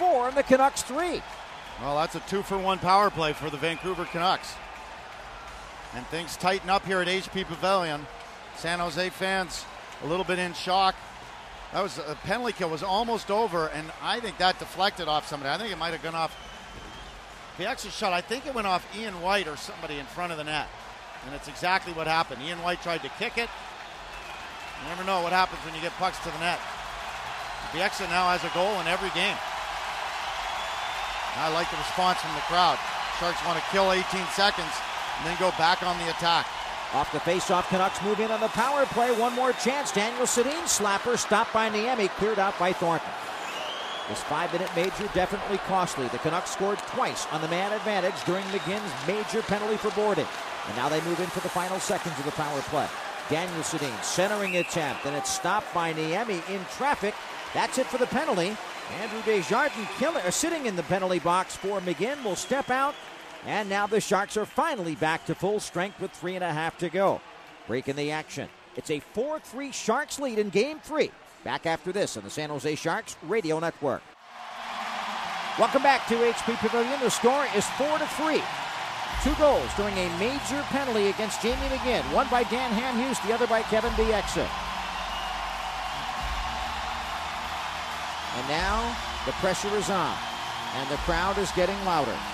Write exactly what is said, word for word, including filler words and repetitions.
four and the Canucks three. Well, that's a two-for-one power play for the Vancouver Canucks. And things tighten up here at H P Pavilion. San Jose fans a little bit in shock. That was a penalty kill was almost over, and I think that deflected off somebody. I think it might have gone off. The extra shot, I think it went off Ian White or somebody in front of the net. And it's exactly what happened. Ian White tried to kick it. You never know what happens when you get pucks to the net. Bieksa now has a goal in every game. I like the response from the crowd. Sharks want to kill eighteen seconds and then go back on the attack. Off the face-off, Canucks move in on the power play. One more chance. Daniel Sedin slapper stopped by Niemi, cleared out by Thornton. This five-minute major definitely costly. The Canucks scored twice on the man advantage during McGinn's major penalty for boarding. And now they move into the final seconds of the power play. Daniel Sedin centering attempt, and it's stopped by Niemi in traffic. That's it for the penalty. Andrew Desjardins kill, uh, sitting in the penalty box for McGinn will step out. And now the Sharks are finally back to full strength with three and a half to go. Breaking the action. It's a four three Sharks lead in game three. Back after this on the San Jose Sharks Radio Network. Welcome back to H P Pavilion. The score is four to three. Two goals during a major penalty against Jamie McGinn. One by Dan Hamhuis, the other by Kevin Bieksa. And now the pressure is on, and the crowd is getting louder.